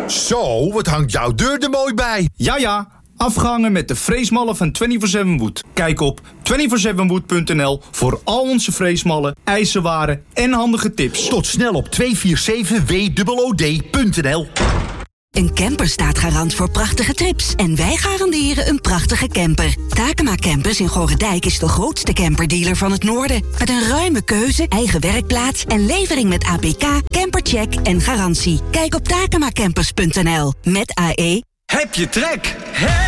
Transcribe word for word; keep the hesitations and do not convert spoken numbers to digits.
Zo, wat hangt jouw deur er mooi bij. Ja, ja. Afgehangen met de freesmallen van vierentwintig zeven Wood. Kijk op vierentwintig zeven wood punt n l voor al onze freesmallen, ijzerwaren en handige tips. Tot snel op tweehonderdzevenenveertig w o d punt n l. Een camper staat garant voor prachtige trips. En wij garanderen een prachtige camper. Takema Campers in Gorredijk is de grootste camperdealer van het noorden. Met een ruime keuze, eigen werkplaats en levering met A P K, campercheck en garantie. Kijk op takema campers punt n l. Met A E. Heb je trek? Hè?